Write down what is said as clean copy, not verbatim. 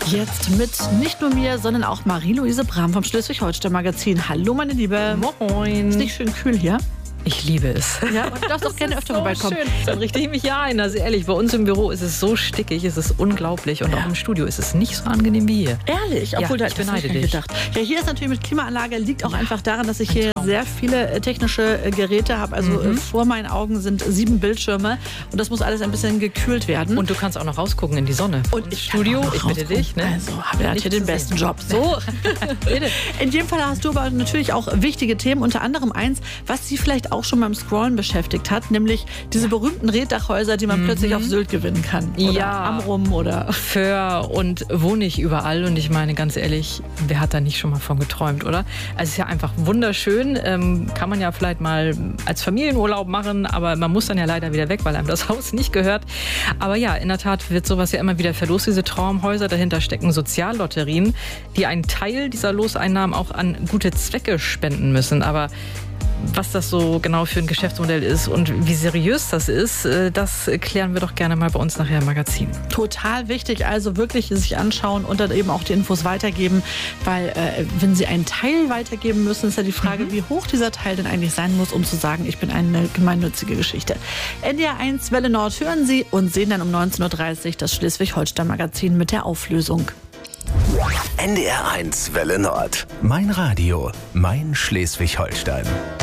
Jetzt mit nicht nur mir, sondern auch Marie-Louise Brahm vom Schleswig-Holstein-Magazin. Hallo, meine Liebe. Moin. Ist nicht schön kühl hier? Ich liebe es. Ja, und du darfst auch gerne öfter so vorbeikommen. Schön. Dann richte ich mich ja ein. Also ehrlich, bei uns im Büro ist es so stickig, es ist unglaublich. Und auch im Studio ist es nicht so angenehm wie hier. Ehrlich? Obwohl, Ja, da ich beneide dich. gedacht. Ja, hier ist natürlich mit Klimaanlage, liegt auch einfach daran, dass ich hier sehr viele technische Geräte habe. Also vor meinen Augen sind 7 Bildschirme und das muss alles ein bisschen gekühlt werden. Und du kannst auch noch rausgucken in die Sonne. Und ins Studio, ich bitte dich. Ne? Also, habe ja hier den besten Job. So, bitte. In jedem Fall hast du aber natürlich auch wichtige Themen, unter anderem eins, was sie vielleicht auch schon beim Scrollen beschäftigt hat, nämlich diese berühmten Reddachhäuser, die man plötzlich auf Sylt gewinnen kann. Oder Ja. Amrum oder... Föhr und wo nicht überall. Und ich meine, ganz ehrlich, wer hat da nicht schon mal von geträumt, oder? Also es ist ja einfach wunderschön. Kann man ja vielleicht mal als Familienurlaub machen, aber man muss dann ja leider wieder weg, weil einem das Haus nicht gehört. Aber ja, in der Tat wird sowas ja immer wieder verlost, diese Traumhäuser. Dahinter stecken Soziallotterien, die einen Teil dieser Loseinnahmen auch an gute Zwecke spenden müssen. Aber was das so genau für ein Geschäftsmodell ist und wie seriös das ist, das klären wir doch gerne mal bei uns nachher im Magazin. Total wichtig, also wirklich sich anschauen und dann eben auch die Infos weitergeben, weil wenn Sie einen Teil weitergeben müssen, ist ja die Frage, wie hoch dieser Teil denn eigentlich sein muss, um zu sagen, ich bin eine gemeinnützige Geschichte. NDR1 Welle Nord hören Sie und sehen dann um 19.30 Uhr das Schleswig-Holstein-Magazin mit der Auflösung. NDR1 Welle Nord. Mein Radio, mein Schleswig-Holstein.